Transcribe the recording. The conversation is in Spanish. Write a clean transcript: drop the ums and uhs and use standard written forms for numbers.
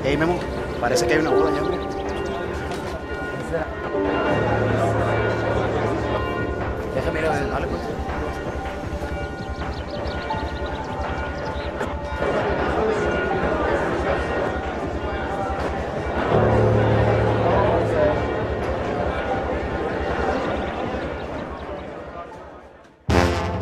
Ey, Memo, parece que hay una boda ya, hombre. Déjame ir a ver, dale pues.